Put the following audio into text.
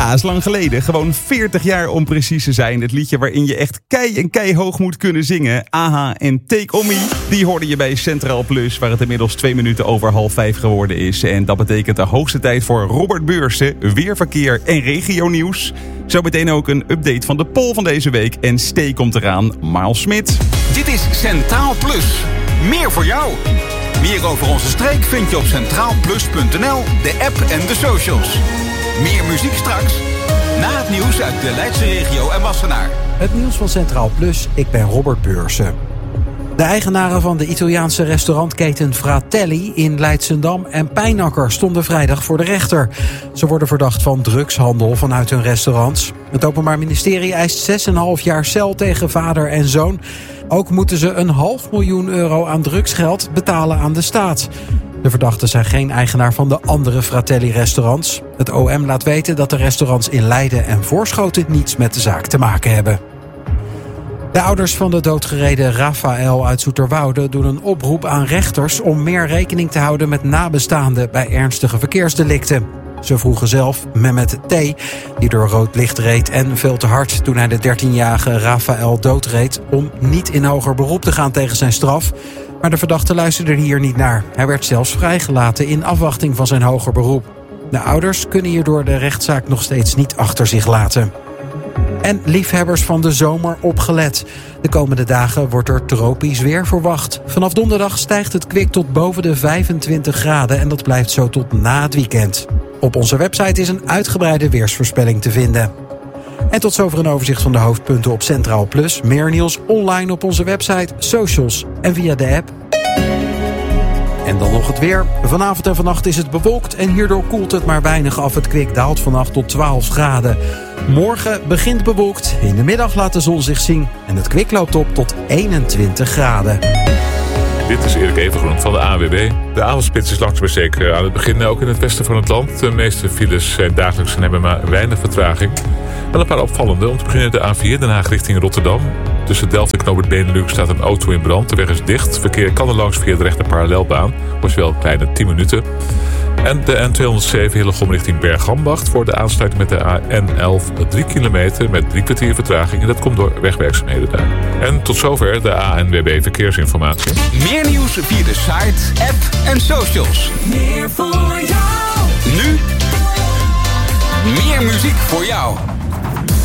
Ja, is lang geleden. Gewoon 40 jaar om precies te zijn. Het liedje waarin je echt kei hoog moet kunnen zingen. AHA en Take On Me. Die hoorde je bij Centraal Plus, waar het inmiddels 2 minuten over 4:30 geworden is. En dat betekent de hoogste tijd voor Robert Beursen, weerverkeer en regionieuws. Zo meteen ook een update van de poll van deze week. En Stee komt eraan, Miles Smit. Dit is Centraal Plus. Meer voor jou. Meer over onze streek vind je op centraalplus.nl, de app en de socials. Meer muziek straks. Na het nieuws uit de Leidse regio en Wassenaar. Het nieuws van Centraal Plus, ik ben Robert Beursen. De eigenaren van de Italiaanse restaurantketen Fratelli in Leidschendam en Pijnacker stonden vrijdag voor de rechter. Ze worden verdacht van drugshandel vanuit hun restaurants. Het Openbaar Ministerie eist 6,5 jaar cel tegen vader en zoon. Ook moeten ze €500.000 aan drugsgeld betalen aan de staat. De verdachten zijn geen eigenaar van de andere Fratelli-restaurants. Het OM laat weten dat de restaurants in Leiden en Voorschoten niets met de zaak te maken hebben. De ouders van de doodgereden Rafael uit Zoeterwoude doen een oproep aan rechters om meer rekening te houden met nabestaanden bij ernstige verkeersdelicten. Ze vroegen zelf Mehmet T., die door rood licht reed en veel te hard toen hij de 13-jarige Rafael doodreed, om niet in hoger beroep te gaan tegen zijn straf. Maar de verdachte luisterde hier niet naar. Hij werd zelfs vrijgelaten in afwachting van zijn hoger beroep. De ouders kunnen hierdoor de rechtszaak nog steeds niet achter zich laten. En liefhebbers van de zomer opgelet. De komende dagen wordt er tropisch weer verwacht. Vanaf donderdag stijgt het kwik tot boven de 25 graden en dat blijft zo tot na het weekend. Op onze website is een uitgebreide weersvoorspelling te vinden. En tot zover een overzicht van de hoofdpunten op Centraal Plus. Meer nieuws online op onze website, socials en via de app. En dan nog het weer. Vanavond en vannacht is het bewolkt en hierdoor koelt het maar weinig af. Het kwik daalt vannacht tot 12 graden. Morgen begint bewolkt. In de middag laat de zon zich zien. En het kwik loopt op tot 21 graden. Dit is Erik Evengroen van de ANWB. De avondspits is langzaam maar zeker aan het begin, ook in het westen van het land. De meeste files zijn dagelijks en hebben maar weinig vertraging. Wel een paar opvallende. Om te beginnen de A4 Den Haag richting Rotterdam. Tussen Delft en Knoopert Benelux staat een auto in brand. De weg is dicht. Verkeer kan er langs via de rechte parallelbaan. Was wel een kleine 10 minuten. En de N207 Hillegom richting Bergambacht voor de aansluiting met de AN11 3 kilometer met 3 kwartier vertraging. En dat komt door wegwerkzaamheden daar. En tot zover de ANWB verkeersinformatie. Meer nieuws via de site, app en socials. Meer voor jou. Nu meer muziek voor jou.